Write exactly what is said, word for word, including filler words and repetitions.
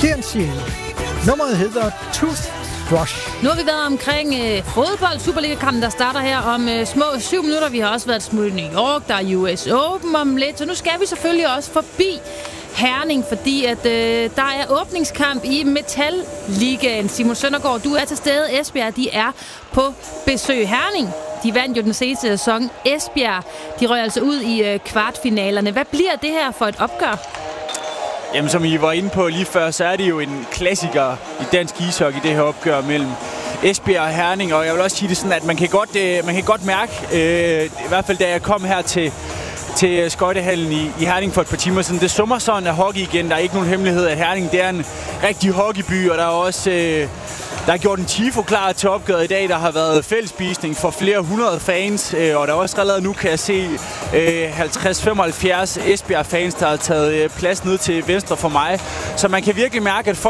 T N C. Nummeret hedder Toothbrush. Nu har vi været omkring øh, fodbold, Superliga-kampen, der starter her om øh, små syv minutter. Vi har også været smut i New York, der er U S Open om lidt. Så nu skal vi selvfølgelig også forbi Herning, fordi at øh, der er åbningskamp i Metal Ligaen. Simon Søndergaard, du er til stede. Esbjerg, de er på besøg. Herning, de vandt jo den seneste sæson. Esbjerg, de røg altså ud i øh, kvartfinalerne. Hvad bliver det her for et opgør? Jamen, som I var inde på lige før, så er det jo en klassiker i dansk ishockey, det her opgør mellem Esbjerg og Herning. Og jeg vil også sige det sådan, at man kan godt, øh, man kan godt mærke, øh, i hvert fald da jeg kom her til til skøjtehallen i, i Herning for et par timer siden. Det summer sådan af hockey igen. Der er ikke nogen hemmelighed, at Herning det er en rigtig hockeyby, og der er også øh, der er gjort en tifo klar til opgøret i dag. Der har været fællesspisning for flere hundrede fans, øh, og der er også allerede nu, kan jeg se, øh, halvtreds til femoghalvfjerds Esbjerg-fans, der har taget øh, plads ned til venstre for mig. Så man kan virkelig mærke, at folk